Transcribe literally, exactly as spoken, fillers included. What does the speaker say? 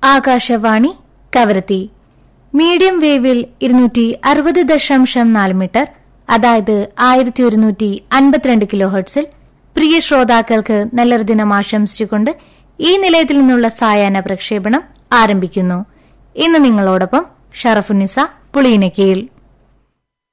Akashvani Kavaratti. Medium വേവിൽ ഇരുന്നൂറ്റി അറുപത് ദശാംശം നാല് മീറ്റർ, അതായത് ആയിരത്തി ഒരുന്നൂറ്റി അൻപത്തിരണ്ട് കിലോ ഹെർട്സിൽ പ്രിയ ശ്രോതാക്കൾക്ക് നല്ലൊരു ദിനം ആശംസിച്ചുകൊണ്ട് ഈ നിലയത്തിൽ നിന്നുള്ള സായാഹ്ന പ്രക്ഷേപണം ആരംഭിക്കുന്നു. ഇന്ന് നിങ്ങളോടൊപ്പം ഷറഫുന്നിസ പുളിയിനക്കീൽ.